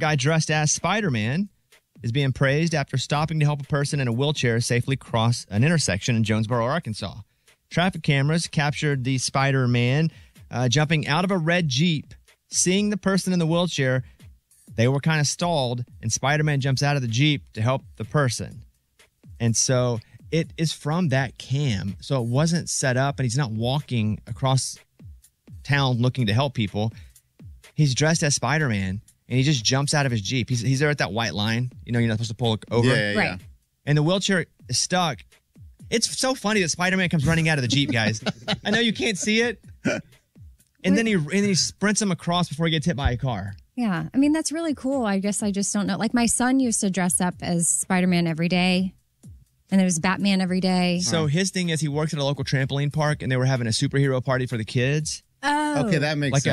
guy dressed as Spider-Man is being praised after stopping to help a person in a wheelchair safely cross an intersection in Jonesboro, Arkansas. Traffic cameras captured the Spider-Man jumping out of a red Jeep. Seeing the person in the wheelchair, they were kind of stalled, and Spider-Man jumps out of the Jeep to help the person. And so it is from that cam. So it wasn't set up, and he's not walking across town looking to help people. He's dressed as Spider-Man, and he just jumps out of his Jeep. He's there at that white line. You know, you're not supposed to pull over. Yeah. Right. And the wheelchair is stuck. It's so funny that Spider-Man comes running out of the Jeep, guys. I know you can't see it. And then he sprints him across before he gets hit by a car. Yeah. I mean, that's really cool. I guess I just don't know. Like, my son used to dress up as Spider-Man every day. And there was Batman every day. So his thing is he worked at a local trampoline park, and they were having a superhero party for the kids. Oh. Okay, that makes Like sense.